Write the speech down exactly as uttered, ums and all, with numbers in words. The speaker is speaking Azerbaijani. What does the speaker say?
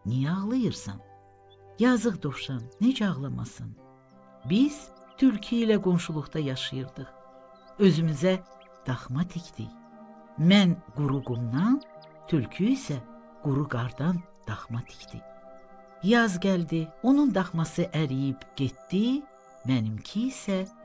Niyə ağlayırsan? Yazıq dovşan, necə ağlamasın? Biz tülkü ilə qonşuluqda yaşayırdıq. Özümüzə daxma tikdik. Mən quru qumdan, tülkü isə quru qardan daxma tikdi. Yaz gəldi, onun daxması əriyib getdi, mənimki isə